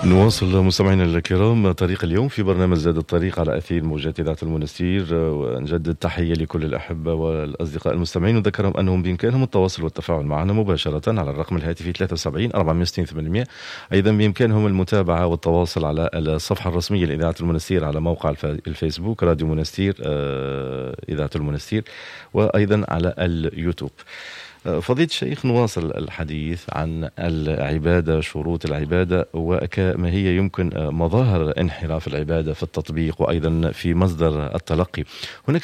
نواصل مستمعينا الكرام طريق اليوم في برنامج زاد الطريق على أثير موجات إذاعة المنستير، ونجدد تحية لكل الأحبة والأصدقاء المستمعين، وذكرهم أنهم بإمكانهم التواصل والتفاعل معنا مباشرة على الرقم الهاتفي 73 460 800. أيضا بإمكانهم المتابعة والتواصل على الصفحة الرسمية لإذاعة المنستير على موقع الفيسبوك راديو منستير إذاعة المنستير، وأيضا على اليوتيوب. فضيلة الشيخ، نواصل الحديث عن العبادة، شروط العبادة، وما هي يمكن مظاهر انحراف العبادة في التطبيق وأيضا في مصدر التلقي. هناك